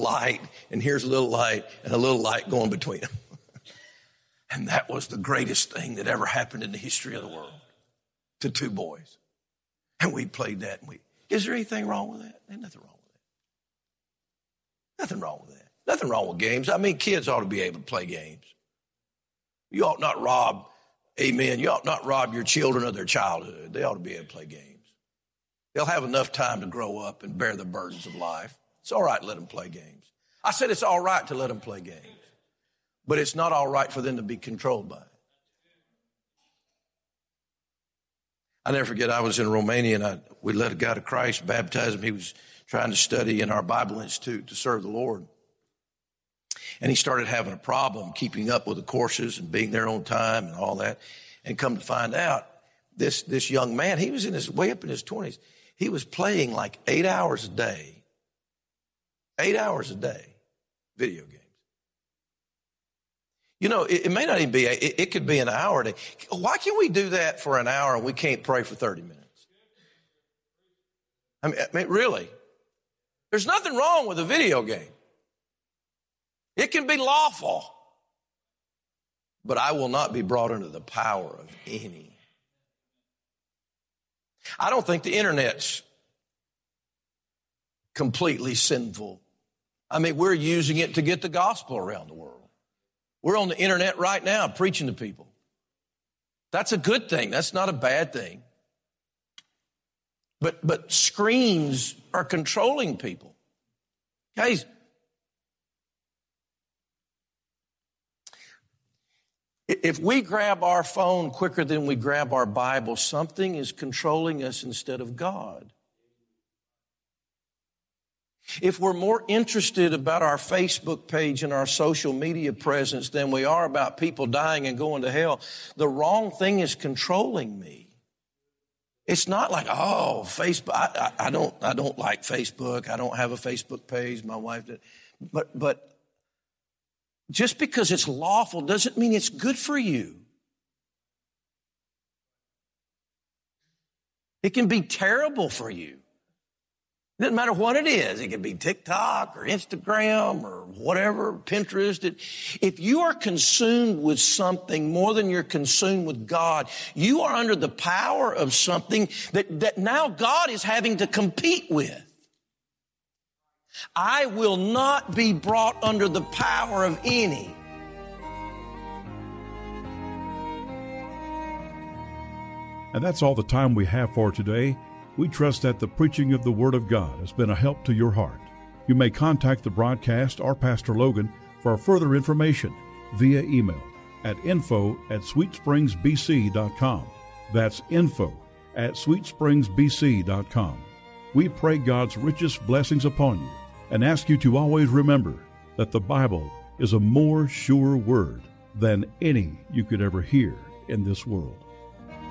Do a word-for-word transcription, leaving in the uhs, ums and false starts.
light, and here's a little light, and a little light going between them. And that was the greatest thing that ever happened in the history of the world to two boys. And we played that. And we, is there anything wrong with that? There's nothing wrong with that. Nothing wrong with that. Nothing wrong with games. I mean, kids ought to be able to play games. You ought not rob, amen, you ought not rob your children of their childhood. They ought to be able to play games. They'll have enough time to grow up and bear the burdens of life. It's all right to let them play games. I said it's all right to let them play games. But it's not all right for them to be controlled by it. I never forget, I was in Romania, and I, we led a guy to Christ, baptized him. He was trying to study in our Bible Institute to serve the Lord. And he started having a problem keeping up with the courses and being there on time and all that. And come to find out, this, this young man, he was in his way up in his twenties. He was playing like eight hours a day, eight hours a day, video games. You know, it, it may not even be, it, it could be an hour a day. Why can we do that for an hour and we can't pray for thirty minutes? I mean, I mean, really, there's nothing wrong with a video game. It can be lawful, but I will not be brought under the power of any. I don't think the internet's completely sinful. I mean, we're using it to get the gospel around the world. We're on the internet right now preaching to people. That's a good thing. That's not a bad thing. But, but screens are controlling people. Guys, if we grab our phone quicker than we grab our Bible, something is controlling us instead of God. If we're more interested about our Facebook page and our social media presence than we are about people dying and going to hell, the wrong thing is controlling me. It's not like, oh, Facebook, I, I, I don't I don't like Facebook. I don't have a Facebook page. My wife did. But, but just because it's lawful doesn't mean it's good for you. It can be terrible for you. It doesn't matter what it is. It can be TikTok or Instagram or whatever, Pinterest. If you are consumed with something more than you're consumed with God, you are under the power of something that, that now God is having to compete with. I will not be brought under the power of any. And that's all the time we have for today. We trust that the preaching of the Word of God has been a help to your heart. You may contact the broadcast or Pastor Logan for further information via email at info at sweetspringsbc.com. That's info at sweetspringsbc.com. We pray God's richest blessings upon you and ask you to always remember that the Bible is a more sure word than any you could ever hear in this world.